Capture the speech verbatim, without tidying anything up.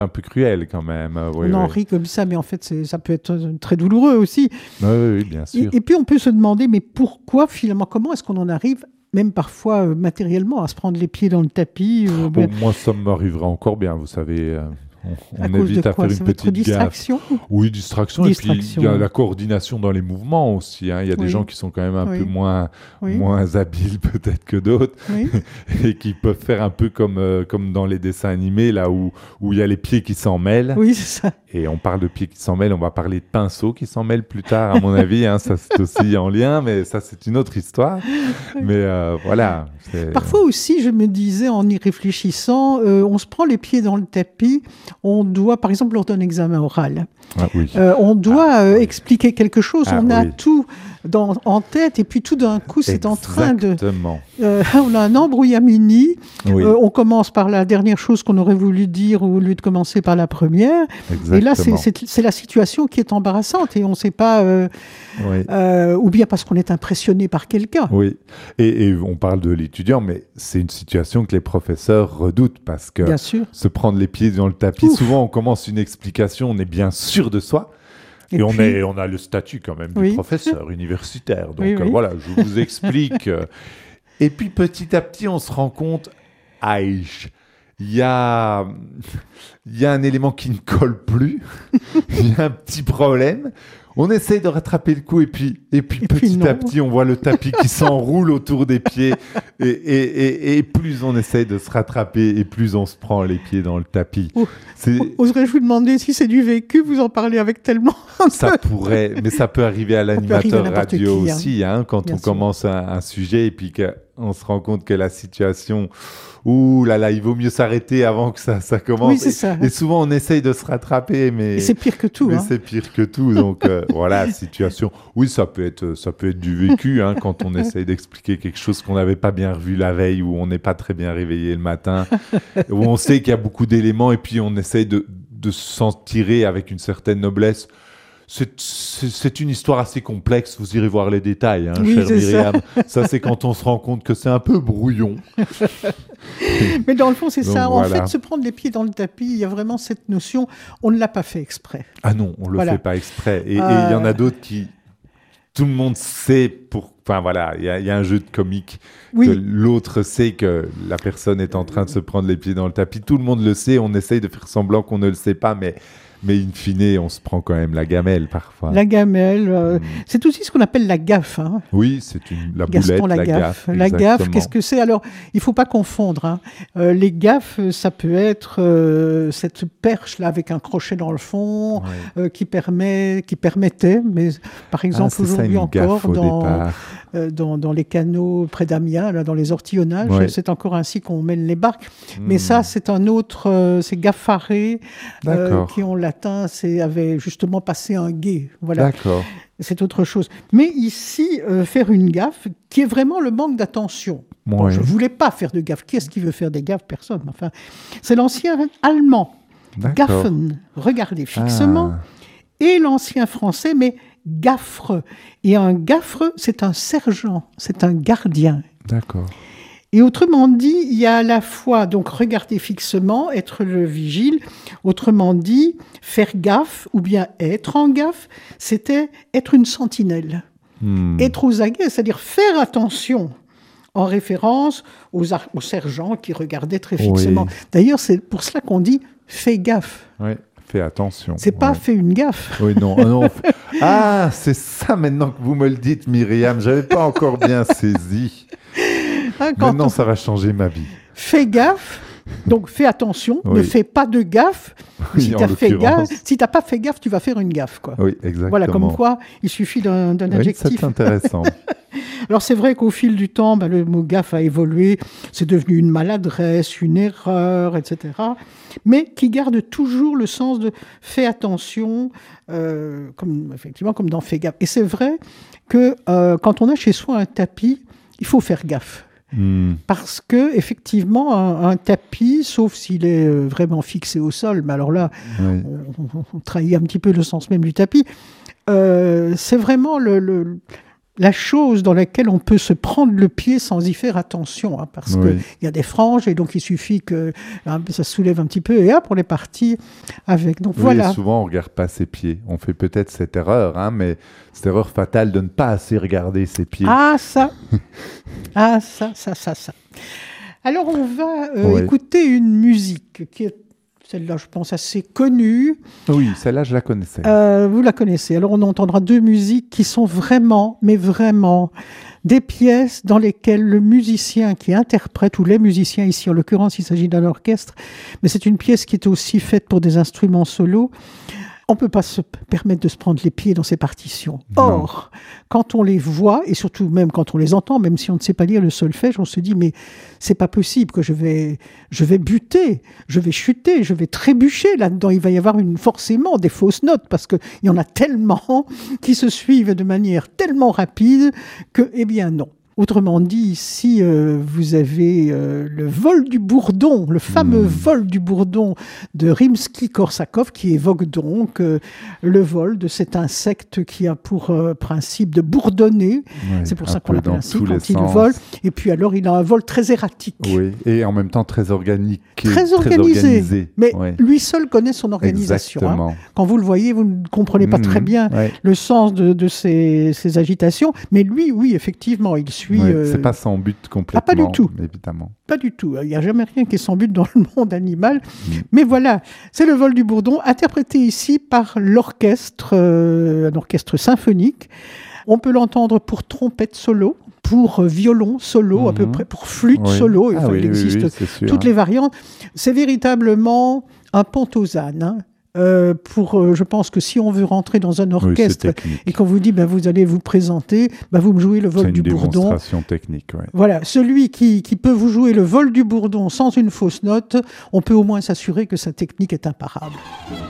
Un peu cruel quand même. euh, Oui, On en oui. rit comme ça, mais en fait, c'est, ça peut être euh, très douloureux aussi. Oui, oui, oui, bien Et, sûr. et puis, on peut se demander, mais pourquoi finalement, comment est-ce qu'on en arrive, même parfois euh, matériellement, à se prendre les pieds dans le tapis euh, Bon, ben, moi, ça m'arriverait encore bien, vous savez. euh, on à on cause de évite à quoi? faire une C'est votre petite gaffe. distraction? Oui, distraction. Et puis, il y a Distraction. la coordination dans les mouvements aussi. hein. Il y a des Oui. gens qui sont quand même un Oui. peu moins, Oui, moins habiles peut-être que d'autres oui, et qui peuvent faire un peu comme, euh, comme dans les dessins animés, là où, où il y a les pieds qui s'en mêlent. oui, c'est ça. Et on parle de pieds qui s'en mêlent, on va parler de pinceaux qui s'en mêlent plus tard, à mon avis. hein. Ça, c'est aussi en lien, mais ça, c'est une autre histoire. Mais euh, voilà. c'est- Parfois aussi, je me disais en y réfléchissant, euh, on se prend les pieds dans le tapis, on doit, par exemple, lors d'un examen oral, Ah, oui. euh, on doit Ah, euh, oui. expliquer quelque chose, Ah, on a oui. tout dans, en tête, et puis tout d'un coup, c'est en train de... Exactement. euh, on a un embrouillamini, Oui, euh, on commence par la dernière chose qu'on aurait voulu dire au lieu de commencer par la première, exactement. et là, c'est, c'est, c'est la situation qui est embarrassante, et on ne sait pas, euh, Oui. euh, ou bien parce qu'on est impressionné par quelqu'un. Oui, et, et on parle de l'étudiant, mais c'est une situation que les professeurs redoutent parce que Bien sûr. se prendre les pieds dans le tapis, Ouf. souvent on commence une explication, on est bien sûr de soi, et, Et on, puis- est, on a le statut quand même Oui. du professeur universitaire. Donc Oui, euh, oui. voilà, je vous explique. euh, et puis petit à petit, on se rend compte, aïe, il y a, il y a un élément qui ne colle plus, il y a un petit problème. On essaye de rattraper le coup et puis, et puis Et puis petit non. à petit, on voit le tapis qui s'enroule autour des pieds. Et, et, et, et plus on essaye de se rattraper et plus on se prend les pieds dans le tapis. Oh. C'est, Oserais-je vous demander si c'est du vécu, vous en parlez avec tellement... ça pourrait, mais ça peut arriver à peut arriver à l'animateur n'importe radio qui, hein. aussi, hein, quand Bien on sûr. commence un, un sujet et puis qu'on se rend compte que la situation, ouh là là, il vaut mieux s'arrêter avant que ça, ça commence. Oui, c'est et, ça. et souvent on essaye de se rattraper, mais Et c'est pire que tout. mais Hein. c'est pire que tout. Donc euh, voilà, situation. Oui, ça peut être, ça peut être du vécu hein, quand on essaye d'expliquer quelque chose qu'on n'avait pas bien revu la veille ou on n'est pas très bien réveillé le matin, où on sait qu'il y a beaucoup d'éléments et puis on essaye de, de s'en tirer avec une certaine noblesse. C'est, c'est, c'est une histoire assez complexe, vous irez voir les détails, hein, Oui, chère c'est Myriam. Ça. ça, c'est quand on se rend compte que c'est un peu brouillon. Mais dans le fond, c'est Donc, ça. En voilà. fait, se prendre les pieds dans le tapis, il y a vraiment cette notion, on ne l'a pas fait exprès. Ah non, on le Voilà. fait pas exprès. Et il Euh, y en a d'autres qui... Tout le monde sait pour... Enfin voilà, il y, a- y a un jeu de comique Oui. que l'autre sait que la personne est en train de se prendre les pieds dans le tapis. Tout le monde le sait, on essaye de faire semblant qu'on ne le sait pas, mais, mais in fine, on se prend quand même la gamelle parfois. La gamelle, euh, Mm. c'est aussi ce qu'on appelle la gaffe. Hein. Oui, c'est une, la Gaston boulette, la Lagaffe. gaffe. La gaffe, exactement. qu'est-ce que c'est? Alors, il ne faut pas confondre. Hein. Euh, les gaffes, ça peut être euh, cette perche-là avec un crochet dans le fond Ouais. euh, qui, permet, qui permettait, mais par Ah, exemple c'est ça, aujourd'hui une gaffe encore, au dans, départ. euh, dans, dans les canaux près d'Amiens, là, dans les ortillonnages, Ouais. c'est encore ainsi qu'on mène les barques. Mais Hmm. ça, c'est un autre, euh, c'est gaffaré, euh, D'accord. qui en latin c'est, avait justement passé un guet. Voilà. D'accord. C'est autre chose. Mais ici, euh, faire une gaffe, qui est vraiment le manque d'attention. Bon, Ouais. je ne voulais pas faire de gaffe. Qui est-ce qui veut faire des gaffes? Personne. Enfin, c'est l'ancien allemand, D'accord. gaffen, regarder fixement, Ah. et l'ancien français, mais gaffre. Et un gaffre, c'est un sergent, c'est un gardien. D'accord. Et autrement dit, il y a à la fois donc regarder fixement, être le vigile. Autrement dit, faire gaffe ou bien être en gaffe, c'était être une sentinelle, Hmm. être aux aguets, c'est-à-dire faire attention, en référence aux, ar- aux sergents qui regardaient très fixement. Oui. D'ailleurs, c'est pour cela qu'on dit fais gaffe. Ouais. Fais attention. C'est pas Ouais. fais une gaffe. Oui, non, ah, non. Ah, c'est ça maintenant que vous me le dites, Myriam. J'avais pas encore bien saisi. Hein, quand Maintenant, on ça va changer ma vie. fait gaffe, donc fais attention, Oui. ne fais pas de gaffe. Oui, si en tu n'as l'occurrence. pas fait gaffe, tu vas faire une gaffe, quoi. Oui, exactement. Voilà, comme quoi, il suffit d'un, d'un Oui, adjectif. c'est intéressant. Alors c'est vrai qu'au fil du temps, ben, le mot gaffe a évolué, c'est devenu une maladresse, une erreur, et cetera. Mais qui garde toujours le sens de fais attention, euh, comme, effectivement comme dans fais gaffe. Et c'est vrai que euh, quand on a chez soi un tapis, il faut faire gaffe. Hmm. Parce que effectivement, un, un tapis, sauf s'il est euh, vraiment fixé au sol, mais alors là, Oui. on, on- on trahit un petit peu le sens même du tapis. Euh, c'est vraiment le, le- la chose dans laquelle on peut se prendre le pied sans y faire attention, hein, parce Oui. qu'il y a des franges et donc il suffit que hein, ça se soulève un petit peu et hop, on est parti avec. Donc Oui, voilà. et souvent on regarde pas ses pieds. On fait peut-être cette erreur, hein, mais cette erreur fatale de ne pas assez regarder ses pieds. Ah ça, ah ça, ça, ça, ça. Alors on va euh, Ouais. écouter une musique qui est celle-là, je pense, assez connue. Oui, celle-là je la connaissais. Euh, vous la connaissez. Alors on entendra deux musiques qui sont vraiment, mais vraiment, des pièces dans lesquelles le musicien qui interprète, ou les musiciens ici, en l'occurrence il s'agit d'un orchestre, mais c'est une pièce qui est aussi faite pour des instruments solos. On ne peut pas se permettre de se prendre les pieds dans ces partitions. Or, quand on les voit, et surtout même quand on les entend, même si on ne sait pas lire le solfège, on se dit, mais c'est pas possible que je vais, je vais buter, je vais chuter, je vais trébucher là-dedans. Il va y avoir une, forcément des fausses notes, parce qu'il y en a tellement qui se suivent de manière tellement rapide que, eh bien non. Autrement dit, si euh, vous avez euh, le vol du bourdon, le fameux Mmh. vol du bourdon de Rimsky-Korsakov, qui évoque donc euh, le vol de cet insecte qui a pour euh, principe de bourdonner. Ouais, C'est pour un ça qu'on peu l'appelle dans ainsi tous les quand il sens. vole. Et puis alors, il a un vol très erratique. Oui, et en même temps très organique. et Très organisé. organisé. Mais Ouais. lui seul connaît son organisation. hein. Exactement. Quand vous le voyez, vous ne comprenez pas très Mhm. bien Ouais. le sens de, de ces, ces agitations. Mais lui, oui, effectivement, il suit... Ouais, euh, C'est pas sans but complètement. Ah, pas du tout. Évidemment. Pas du tout. Il n'y a jamais rien qui est sans but dans le monde animal. Mm. Mais voilà, c'est le vol du bourdon, interprété ici par l'orchestre, euh, un orchestre symphonique. On peut l'entendre pour trompette solo, pour euh, violon solo, à peu Mhm. près, pour flûte Oui. solo. Ah Enfin, oui, il oui, existe oui, c'est sûr, toutes hein. les variantes. C'est véritablement un pantosane. hein. Euh, pour, euh, je pense que si on veut rentrer dans un Oui, c'est orchestre technique. et qu'on vous dit ben, vous allez vous présenter, ben, vous me jouez le C'est vol une du bourdon. démonstration technique. Ouais. Voilà, celui qui, qui peut vous jouer le vol du bourdon sans une fausse note, on peut au moins s'assurer que sa technique est imparable.